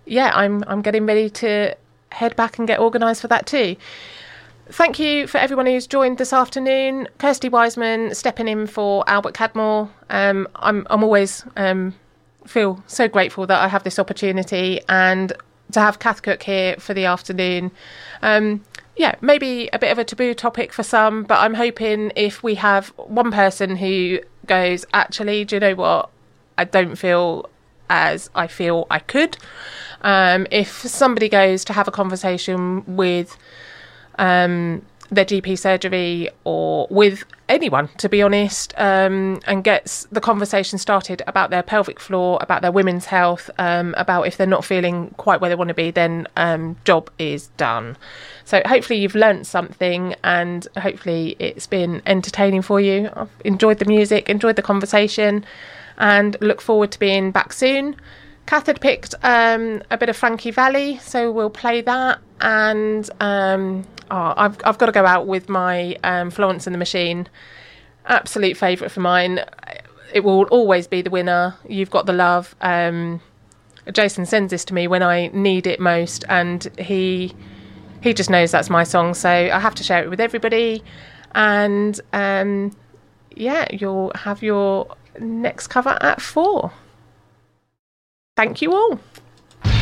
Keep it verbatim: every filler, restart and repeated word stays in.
yeah, I'm I'm getting ready to head back and get organised for that too. Thank you for everyone who's joined this afternoon. Kirsty Wiseman stepping in for Albert Cadmore. Um, I'm I'm always um, feel so grateful that I have this opportunity, and to have Kath Cook here for the afternoon. Um, yeah, maybe a bit of a taboo topic for some, but I'm hoping if we have one person who goes, actually, do you know what? I don't feel as I feel I could. Um, if somebody goes to have a conversation with um, their G P surgery or with anyone, to be honest, um, and gets the conversation started about their pelvic floor, about their women's health, um, about if they're not feeling quite where they want to be, then um, job is done. So hopefully you've learnt something, and hopefully it's been entertaining for you. I've enjoyed the music, enjoyed the conversation, and look forward to being back soon. Kath had picked um, a bit of Frankie Valli, so we'll play that. And um, oh, I've I've got to go out with my um, Florence and the Machine, absolute favourite for mine. It will always be the winner. You've Got the Love. Um, Jason sends this to me when I need it most, and he he just knows that's my song, so I have to share it with everybody. And um, yeah, you'll have your next cover at four. Thank you all.